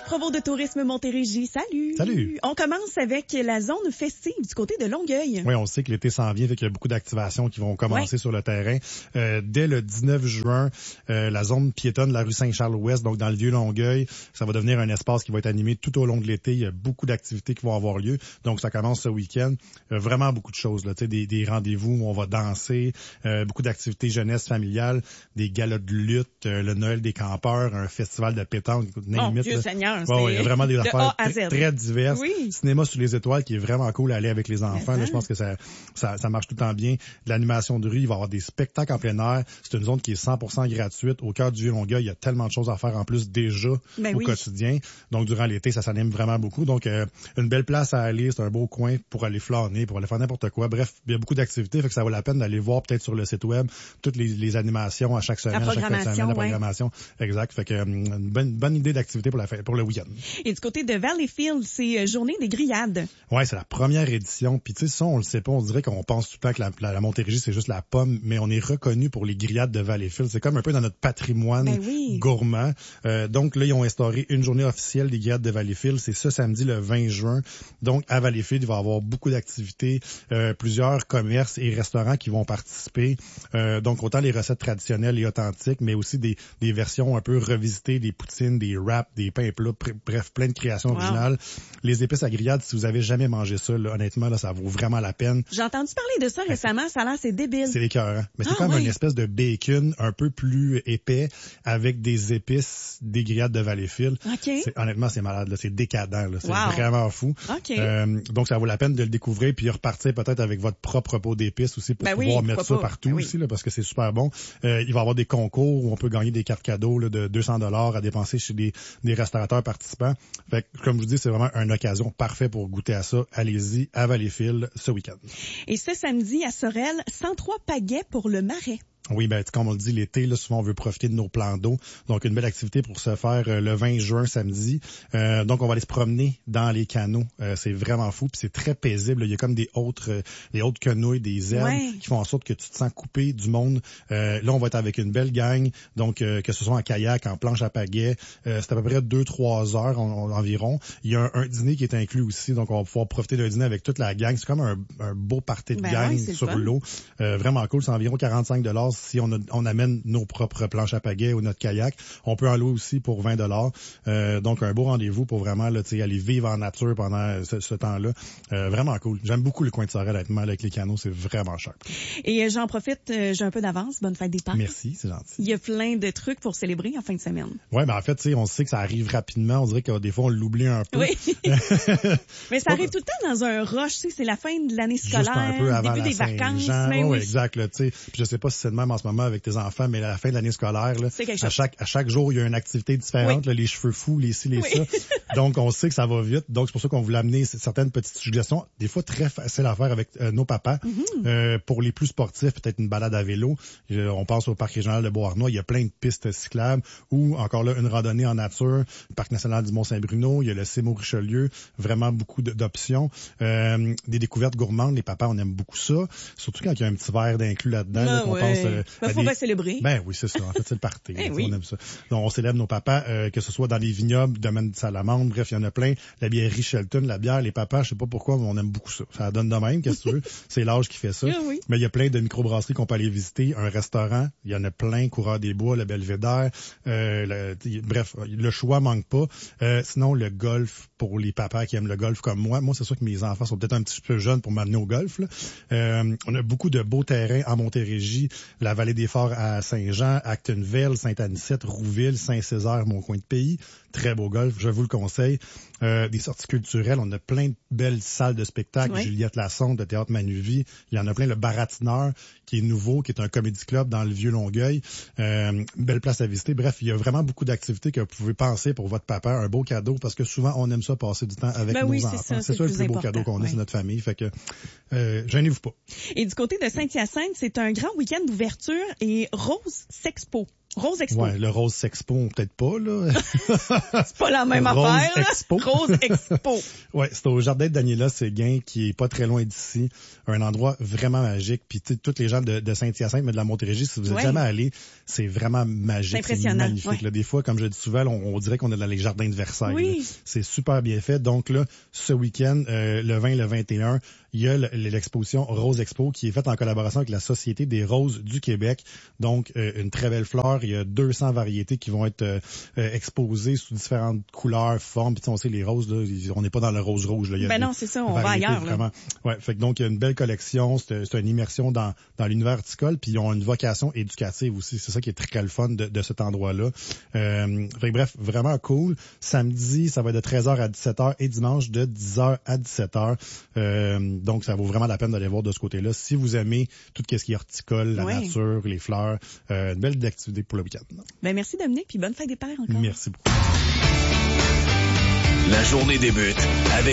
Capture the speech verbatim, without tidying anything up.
Provo de Tourisme Montérégie, salut! Salut! On commence avec la zone festive du côté de Longueuil. Oui, on sait que l'été s'en vient, fait qu'il y a beaucoup d'activations qui vont commencer ouais. sur le terrain. Euh, dès le dix-neuf juin, euh, la zone piétonne de la rue Saint-Charles-Ouest, donc dans le vieux Longueuil, ça va devenir un espace qui va être animé tout au long de l'été. Il y a beaucoup d'activités qui vont avoir lieu. Donc, ça commence ce week-end. Euh, vraiment beaucoup de choses, là, tu sais, des, des rendez-vous où on va danser, euh, beaucoup d'activités jeunesse familiale, des galas de lutte, euh, le Noël des campeurs, un festival de pétanque. Mon Dieu Seigneur! Ouais, ouais, il y a vraiment des affaires très, très diverses. Oui. Cinéma sous les étoiles qui est vraiment cool à aller avec les enfants. Là, je pense que ça, ça, ça marche tout le temps bien. De l'animation de rue, il va y avoir des spectacles en plein air. C'est une zone qui est cent pour cent gratuite. Au cœur du Vieux-Longueuil, il y a tellement de choses à faire en plus déjà ben au oui. quotidien. Donc, durant l'été, ça s'anime vraiment beaucoup. Donc, euh, une belle place à aller. C'est un beau coin pour aller flâner, pour aller faire n'importe quoi. Bref, il y a beaucoup d'activités. Fait que ça vaut la peine d'aller voir peut-être sur le site web toutes les, les animations à chaque semaine, à chaque fin de semaine, la programmation. Ouais. Exact. Fait que une bonne, bonne idée d'activité pour la pour le week-end. Et du côté de Valleyfield, c'est Journée des grillades. Ouais, c'est la première édition. Puis tu sais, ça, on le sait pas. On dirait qu'on pense tout le temps que la, la, la Montérégie, c'est juste la pomme, mais on est reconnu pour les grillades de Valleyfield. C'est comme un peu dans notre patrimoine ben oui. gourmand. Euh, donc là, ils ont instauré une journée officielle des grillades de Valleyfield. C'est ce samedi, le vingt juin. Donc, à Valleyfield, il va y avoir beaucoup d'activités, euh, plusieurs commerces et restaurants qui vont participer. Euh, donc, autant les recettes traditionnelles et authentiques, mais aussi des, des versions un peu revisitées, des poutines, des wraps, des pains plats, bref, plein de créations wow. originales. Les épices à grillade, si vous avez jamais mangé ça, là, honnêtement, là, ça vaut vraiment la peine. J'ai entendu parler de ça récemment, ça a l'air, c'est débile. C'est écœurant. Mais c'est ah, comme oui. une espèce de bacon un peu plus épais avec des épices, des grillades de Valleyfield. Okay. C'est, honnêtement, c'est malade, là. C'est décadent, là. C'est wow. vraiment fou. Okay. Euh, donc, ça vaut la peine de le découvrir puis repartir peut-être avec votre propre pot d'épices aussi pour ben pouvoir oui, mettre ça pas. partout ben oui. aussi, là, parce que c'est super bon. Euh, il va y avoir des concours où on peut gagner des cartes cadeaux là, de deux cents dollars à dépenser chez des, des restaurateurs participants. Fait que, comme je vous dis, c'est vraiment une occasion parfaite pour goûter à ça. Allez-y à Valleyfield ce week-end. Et ce samedi à Sorel, cent trois pagaies pour le Marais. Oui, ben comme on le dit, l'été, là, souvent on veut profiter de nos plans d'eau. Donc une belle activité pour se faire euh, le vingt juin samedi. Euh, donc on va aller se promener dans les canaux. Euh, c'est vraiment fou, puis c'est très paisible. Il y a comme des autres, euh, des autres quenouilles, des herbes ouais. qui font en sorte que tu te sens coupé du monde. Euh, là, on va être avec une belle gang, donc euh, que ce soit en kayak, en planche à pagaie. Euh, c'est à peu près deux trois heures en, en, environ. Il y a un, un dîner qui est inclus aussi, donc on va pouvoir profiter d'un dîner avec toute la gang. C'est comme un, un beau party de ben gang ouais, sur l'eau. Euh, vraiment cool. C'est environ quarante-cinq dollars. Si on, a, on amène nos propres planches à pagaie ou notre kayak, on peut en louer aussi pour vingt dollars. Euh, donc, un beau rendez-vous pour vraiment là, aller vivre en nature pendant ce, ce temps-là. Euh, vraiment cool. J'aime beaucoup le coin de Sorel, honnêtement, avec les canaux. C'est vraiment cher. Et euh, j'en profite, euh, j'ai un peu d'avance. Bonne fête des Pâques. Merci, c'est gentil. Il y a plein de trucs pour célébrer en fin de semaine. Ouais, ben en fait, tu sais, on sait que ça arrive rapidement. On dirait que des fois, on l'oublie un peu. Oui. Mais ça arrive tout le temps dans un rush. Tu sais, c'est la fin de l'année scolaire, juste un peu avant début la des vacances. Mais oui, oui, exact. Là, tu sais, puis je sais pas si c'est le même en ce moment avec tes enfants, mais à la fin de l'année scolaire, là, c'est quelque chose. à chaque à chaque jour, il y a une activité différente. Oui. Là, les cheveux fous, les ci, les oui. ça. Donc, on sait que ça va vite. Donc, c'est pour ça qu'on voulait amener certaines petites suggestions, des fois très faciles à faire avec euh, nos papas. Mm-hmm. Euh, pour les plus sportifs, peut-être une balade à vélo. Euh, on pense au parc régional de Beauharnois. Il y a plein de pistes cyclables ou encore là, une randonnée en nature. Le parc national du Mont-Saint-Bruno. Il y a le Cémo-Richelieu. Vraiment beaucoup d'options. Euh, des découvertes gourmandes. Les papas, on aime beaucoup ça. Surtout quand il y a un petit verre d'inclus là-dedans. Ah, là, qu'on ouais. pense, euh, ben, faut des... pas célébrer. Ben oui, c'est ça. En fait, c'est le party. eh oui. On aime ça. Donc, on célèbre nos papas, euh, que ce soit dans les vignobles, domaine de Salamandre. Bref, il y en a plein. La bière Shelton, la bière, les papas, je sais pas pourquoi, mais on aime beaucoup ça. Ça donne de même, qu'est-ce que tu veux. C'est l'âge qui fait ça. Ah, oui. Mais il y a plein de microbrasseries qu'on peut aller visiter. Un restaurant, il y en a plein. Coureur des Bois, le Belvédère. Euh, le, bref, le choix manque pas. Euh, sinon, le golf pour les papas qui aiment le golf comme moi. Moi, c'est sûr que mes enfants sont peut-être un petit peu jeunes pour m'amener au golf. Là. Euh, on a beaucoup de beaux terrains en Montérégie, la Vallée des Forts à Saint-Jean, Actonville, Sainte-Anicette, Rouville, Saint-Césaire, mon coin de pays. Très beau golf, je vous le conseille. Euh, des sorties culturelles, on a plein de belles salles de spectacle. Oui. Juliette Lassonde, de Théâtre Manuvie. Il y en a plein. Le Baratineur, qui est nouveau, qui est un comédie club dans le Vieux-Longueuil. Euh, belle place à visiter. Bref, il y a vraiment beaucoup d'activités que vous pouvez penser pour votre papa. Un beau cadeau, parce que souvent, on aime ça passer du temps avec ben nos oui, enfants. C'est ça, c'est ça le plus beau important. cadeau qu'on oui. a, c'est notre famille. Fait que, euh, gênez-vous pas. Et du côté de Saint-Hyacinthe, c'est un grand week-end d'ouverture et Rose Sexpo. Rose Expo. Ouais, le Rose Sexpo, peut-être pas, là. C'est pas la même Rose affaire. Là. Expo. Rose Expo. Ouais, c'est au jardin de Daniela Séguin, qui est pas très loin d'ici. Un endroit vraiment magique. Puis tous les gens de, de Saint-Hyacinthe, mais de la Montérégie, si vous êtes ouais. jamais allés, c'est vraiment magique. C'est impressionnant. C'est magnifique. Ouais. Là, des fois, comme je dis souvent, on, on dirait qu'on est dans les jardins de Versailles. Oui. Là. C'est super bien fait. Donc là, ce week-end, euh, le vingt, le vingt et un, il y a l'exposition Rose Expo qui est faite en collaboration avec la Société des Roses du Québec. Donc, euh, une très belle fleur. Il y a deux cents variétés qui vont être euh, exposées sous différentes couleurs, formes. Puis on sait, les roses, là, on n'est pas dans le rose rouge. Là. Il y a ben des, non, c'est ça, on va ailleurs. Vraiment. Ouais, fait que donc, il y a une belle collection. C'est, c'est une immersion dans, dans l'univers horticole. Puis ils ont une vocation éducative aussi. C'est ça qui est très, très le fun de, de cet endroit-là. Euh, fait que bref, vraiment cool. Samedi, ça va être de treize heures à dix-sept heures et dimanche de dix heures à dix-sept heures. Euh, donc, ça vaut vraiment la peine d'aller voir de ce côté-là. Si vous aimez tout ce qui est horticole, la oui. nature, les fleurs, euh, une belle activité pour le week-end. Ben merci Dominique, puis bonne fête des pères encore. Merci beaucoup. La journée débute avec